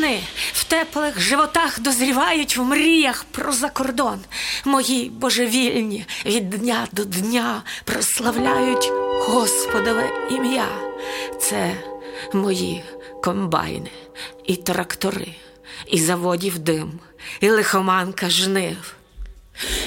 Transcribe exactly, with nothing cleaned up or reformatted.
вони в теплих животах дозрівають в мріях про закордон. Мої божевільні від дня до дня прославляють Господове ім'я. Це мої комбайни і трактори, і заводів дим, і лихоманка жнив.